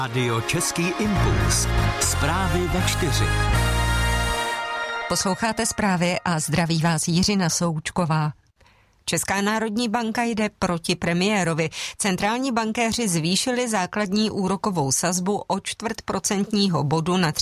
Radio Český impuls. Zprávy ve 4. Posloucháte zprávy a zdraví vás Jiřina Součková. Česká národní banka jde proti premiérovi. Centrální bankéři zvýšili základní úrokovou sazbu o 0,25 bodu na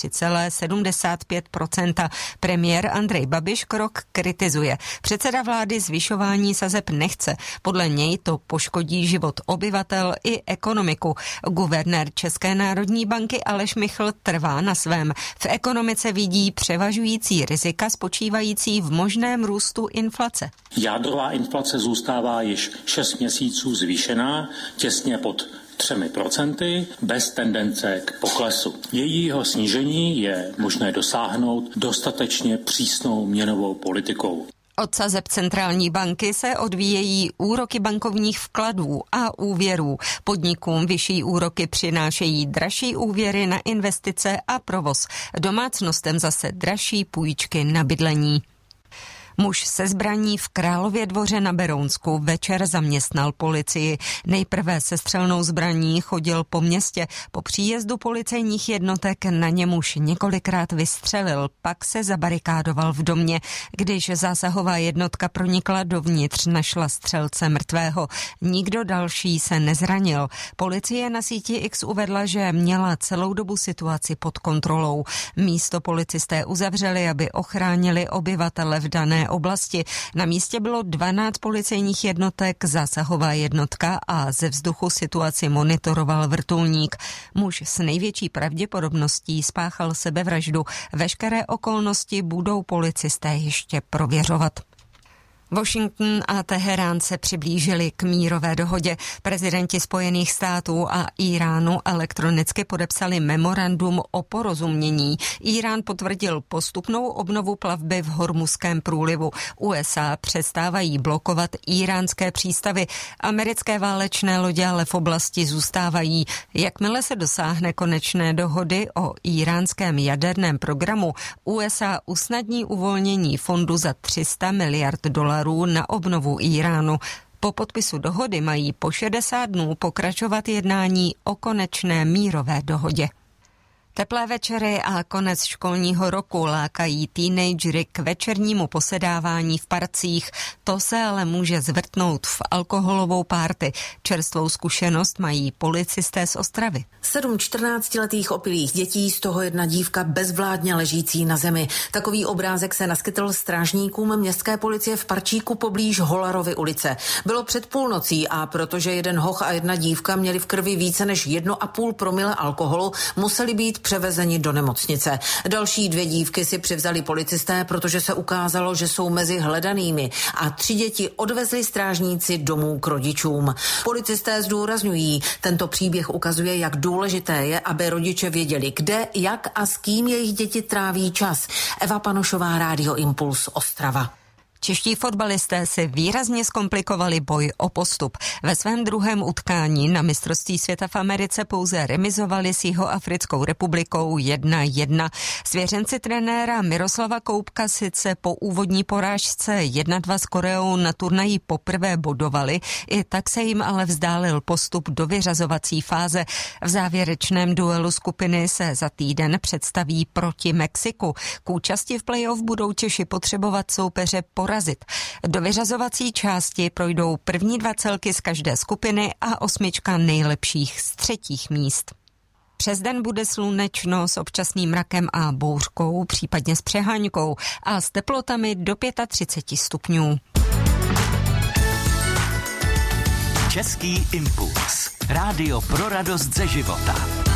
3,75%. Premiér Andrej Babiš krok kritizuje. Předseda vlády zvyšování sazeb nechce. Podle něj to poškodí život obyvatel i ekonomiku. Guvernér České národní banky Aleš Michl trvá na svém. V ekonomice vidí převažující rizika spočívající v možném růstu inflace. Jádrová inflace zůstává již 6 měsíců zvýšená, těsně pod 3%, bez tendence k poklesu. Jejího snížení je možné dosáhnout dostatečně přísnou měnovou politikou. Od sazeb centrální banky se odvíjejí úroky bankovních vkladů a úvěrů. Podnikům vyšší úroky přinášejí dražší úvěry na investice a provoz. Domácnostem zase dražší půjčky na bydlení. Muž se zbraní v Králově Dvoře na Berounsku večer zaměstnal policii. Nejprve se střelnou zbraní chodil po městě. Po příjezdu policejních jednotek na něm už několikrát vystřelil, pak se zabarikádoval v domě. Když zásahová jednotka pronikla dovnitř, našla střelce mrtvého. Nikdo další se nezranil. Policie na síti X uvedla, že měla celou dobu situaci pod kontrolou. Místo policisté uzavřeli, aby ochránili obyvatele v dané oblasti. Na místě bylo 12 policejních jednotek, zásahová jednotka a ze vzduchu situaci monitoroval vrtulník. Muž s největší pravděpodobností spáchal sebevraždu. Veškeré okolnosti budou policisté ještě prověřovat. Washington a Teherán se přiblížili k mírové dohodě. Prezidenti Spojených států a Íránu elektronicky podepsali memorandum o porozumění. Írán potvrdil postupnou obnovu plavby v Hormuzském průlivu. USA přestávají blokovat íránské přístavy. Americké válečné lodě ale v oblasti zůstávají. Jakmile se dosáhne konečné dohody o íránském jaderném programu, USA usnadní uvolnění fondu za $300 miliard na obnovu Íránu. Po podpisu dohody mají po 60 dnů pokračovat jednání o konečné mírové dohodě. Teplé večery a konec školního roku lákají teenagery k večernímu posedávání v parcích. To se ale může zvrtnout v alkoholovou párty. Čerstvou zkušenost mají policisté z Ostravy. 7 14letých opilých dětí, z toho jedna dívka bezvládně ležící na zemi. Takový obrázek se naskytl strážníkům městské policie v parčíku poblíž Holarovy ulice. Bylo před půlnocí a protože jeden hoch a jedna dívka měli v krvi více než 1,5 promile alkoholu, museli být převezeni do nemocnice. Další 2 dívky si přivzali policisté, protože se ukázalo, že jsou mezi hledanými, a 3 děti odvezli strážníci domů k rodičům. Policisté zdůrazňují, tento příběh ukazuje, jak důležité je, aby rodiče věděli, kde, jak a s kým jejich děti tráví čas. Eva Panošová, Rádio Impuls, Ostrava. Čeští fotbalisté si výrazně zkomplikovali boj o postup. Ve svém druhém utkání na mistrovství světa v Americe pouze remizovali s Jihoafrickou republikou 1-1. Svěřenci trenéra Miroslava Koubka sice po úvodní porážce 1-2 s Koreou na turnaji poprvé bodovali, i tak se jim ale vzdálil postup do vyřazovací fáze. V závěrečném duelu skupiny se za týden představí proti Mexiku. K účasti v playoff budou Češi potřebovat soupeře porazit. Do vyřazovací části projdou první 2 celky z každé skupiny a 8 nejlepších z 3. míst. Přes den bude slunečno s občasným mrakem a bouřkou, případně s přeháňkou, a s teplotami do 35 stupňů. Český impuls. Rádio pro radost ze života.